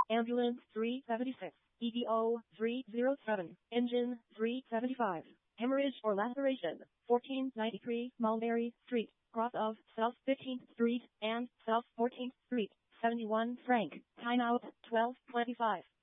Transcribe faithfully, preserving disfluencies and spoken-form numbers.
Ambulance three seventy-six, E D O three oh seven, Engine three seventy-five. Hemorrhage or laceration, fourteen ninety-three Mulberry Street, cross of South fifteenth Street and South fourteenth Street, seventy-one franc. Time out twelve twenty-five.